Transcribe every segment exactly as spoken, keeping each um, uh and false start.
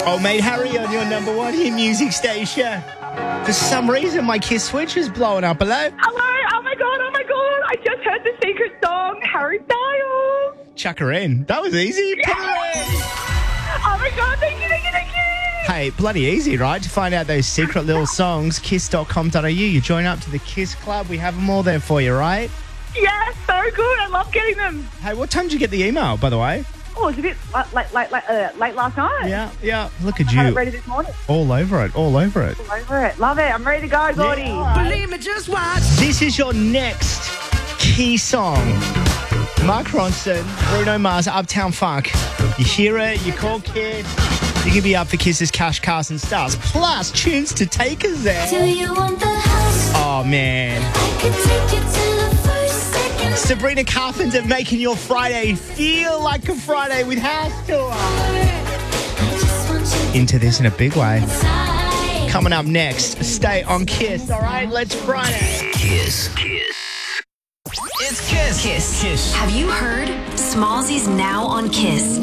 Oh, mate, Harry on your number one hit music station. For some reason, my Kiss switch is blowing up. Hello? Hello. Oh, my God. Oh, my God. I just heard the secret song, Harry Styles. Chuck her in. That was easy. Yeah. Put her in. Oh, my God. Thank you, thank you, thank you. Hey, bloody easy, right? To find out those secret little songs, kiss dot com dot a u. You join up to the Kiss Club. We have them all there for you, right? Yeah, so good. I love getting them. Hey, what time did you get the email, by the way? Oh, it was a bit late, late, late, late, uh, late last night. Yeah, yeah. Look at I had it you. ready this morning. All over it, all over it. All over it. Love it. I'm ready to go, Gordy. Yeah. Believe me, just watch. This is your next key song. Mark Ronson, Bruno Mars, Uptown Funk. You hear it, you call Kiss. You can be up for Kiss's Cash, Cars and Stars. Plus, tunes to take us there. Do you want the house? Oh, man. I could take you to the first, second. Sabrina Carpenter making your Friday feel like a Friday with House Tour. I just want you Into this in a big way. inside. Coming up next, stay on Kiss. All right, let's Friday. Kiss. Kiss. It's Kiss. Kiss. Kiss. Have you heard? Smallsy's now on Kiss.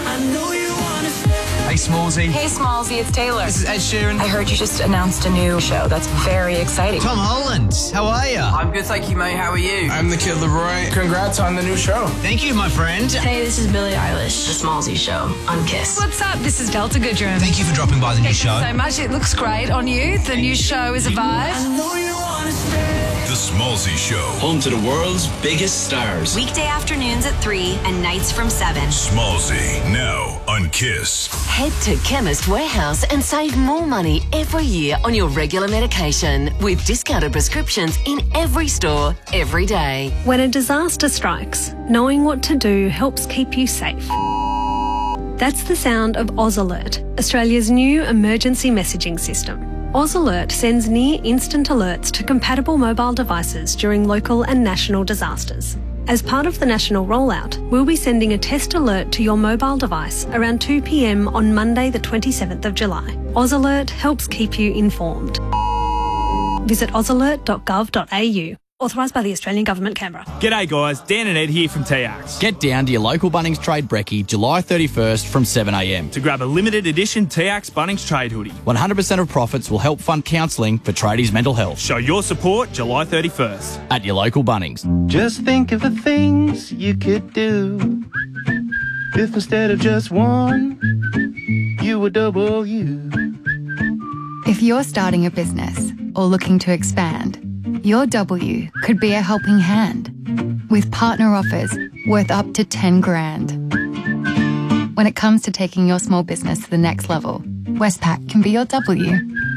Hey, Smallsy. Hey, Smallsy, it's Taylor. This is Ed Sheeran. I heard you just announced a new show. That's very exciting. Tom Holland. How are you? I'm good, thank you, mate. How are you? I'm the Kid Leroy. Congrats on the new show. Thank you, my friend. Hey, this is Billie Eilish. The Smallsy Show on Kiss. What's up? This is Delta Goodrum. Thank you for dropping by the new Thank you show. so much. It looks great on you. The new show is a vibe. The Smallsy Show. Home to the world's biggest stars. Weekday afternoons at three and nights from seven. Smallsy, now on Kiss. Head to Chemist Warehouse and save more money every year on your regular medication with discounted prescriptions in every store, every day. When a disaster strikes, knowing what to do helps keep you safe. That's the sound of Oz Alert, Australia's new emergency messaging system. Oz Alert sends near-instant alerts to compatible mobile devices during local and national disasters. As part of the national rollout, we'll be sending a test alert to your mobile device around two p m on Monday the twenty-seventh of July. Oz Alert helps keep you informed. Visit oz alert dot gov dot a u. Authorised by the Australian Government, Canberra. G'day guys, Dan and Ed here from T Axe. Get down to your local Bunnings Trade Brekkie July thirty-first from seven a m to grab a limited edition T Axe Bunnings Trade hoodie. one hundred percent of profits will help fund counselling for tradies' mental health. Show your support July thirty-first. At your local Bunnings. Just think of the things you could do if instead of just one, you were double you. If you're starting a business or looking to expand, your W could be a helping hand with partner offers worth up to ten grand. When it comes to taking your small business to the next level, Westpac can be your W.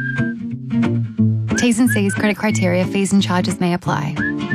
T's and C's, credit criteria, fees and charges may apply.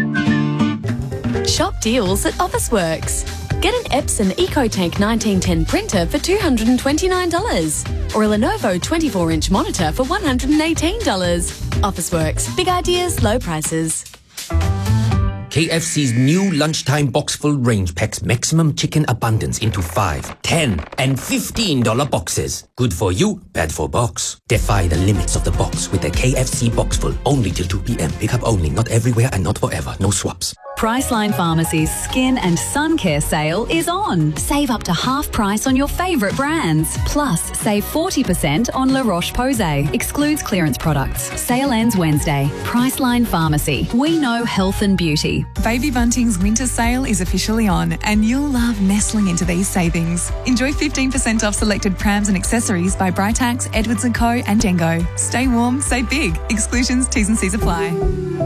Shop deals at Officeworks. Get an Epson EcoTank nineteen ten printer for two hundred twenty-nine dollars or a Lenovo twenty-four inch monitor for one hundred eighteen dollars. Officeworks. Big ideas, low prices. K F C's new lunchtime box-full range packs maximum chicken abundance into five, ten, and fifteen dollar boxes. Good for you, bad for box. Defy the limits of the box with the K F C box-full only till two p m Pickup only, not everywhere and not forever. No swaps. Priceline Pharmacy's Skin and Sun Care sale is on. Save up to half price on your favourite brands. Plus, save forty percent on La Roche-Posay. Excludes clearance products. Sale ends Wednesday. Priceline Pharmacy. We know health and beauty. Baby Bunting's winter sale is officially on and you'll love nestling into these savings. Enjoy fifteen percent off selected prams and accessories by Britax, Edwards and Co and Dengo. Stay warm, save big. Exclusions, T's and C's apply.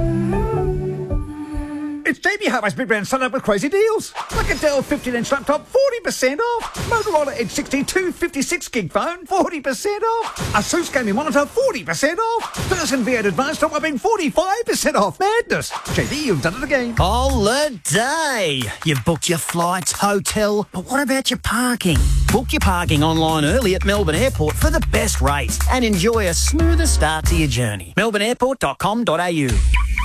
It's J B Hi-Fi's Big Brand Sun Up with crazy deals. Like a Dell fifteen inch laptop, forty percent off. Motorola Edge sixty-two fifty-six gig phone, forty percent off. Asus gaming monitor, forty percent off. Person V eight Advanced top wrapping, forty-five percent off. Madness. J B, you've done it again. Holiday. You've booked your flights, hotel, but what about your parking? Book your parking online early at Melbourne Airport for the best rates and enjoy a smoother start to your journey. melbourne airport dot com dot a u.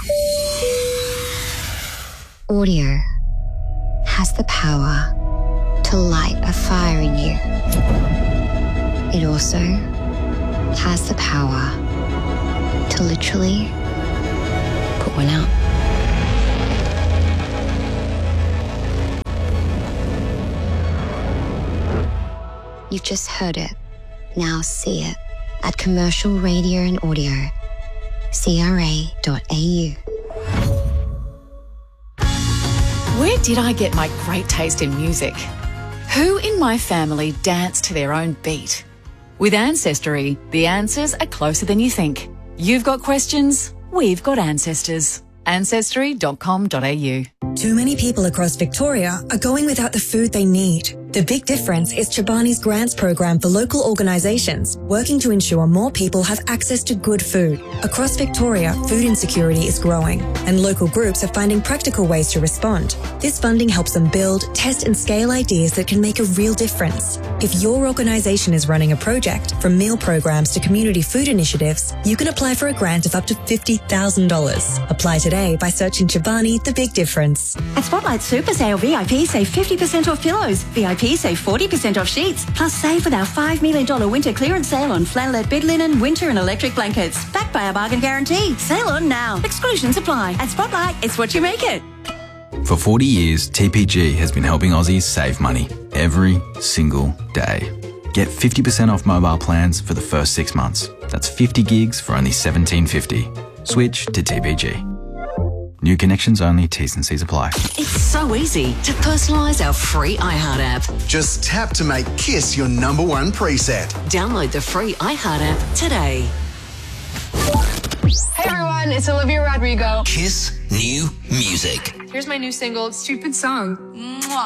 Audio has the power to light a fire in you. It also has the power to literally put one out. You've just heard it. Now see it at Commercial Radio and Audio, c r a dot a u. Where did I get my great taste in music? Who in my family danced to their own beat? With Ancestry, the answers are closer than you think. You've got questions, we've got ancestors. ancestry dot com dot a u. Too many people across Victoria are going without the food they need. The Big Difference is Chobani's grants program for local organisations working to ensure more people have access to good food. Across Victoria, food insecurity is growing and local groups are finding practical ways to respond. This funding helps them build, test and scale ideas that can make a real difference. If your organisation is running a project, from meal programs to community food initiatives, you can apply for a grant of up to fifty thousand dollars. Apply today by searching Chobani The Big Difference. At Spotlight Super Sale, V I P save fifty percent off pillows. V I P save forty percent off sheets. Plus save with our five million dollars winter clearance sale on flannelette bed linen, winter and electric blankets. Backed by our bargain guarantee. Sale on now. Exclusions apply. At Spotlight, it's what you make it. For forty years, T P G has been helping Aussies save money every single day. Get fifty percent off mobile plans for the first six months. That's fifty gigs for only seventeen fifty. Switch to T P G. New connections only, T's and C's apply. It's so easy to personalise our free iHeart app. Just tap to make Kiss your number one preset. Download the free iHeart app today. Hey everyone, it's Olivia Rodrigo. Kiss new music. Here's my new single, Stupid Song. Mwah.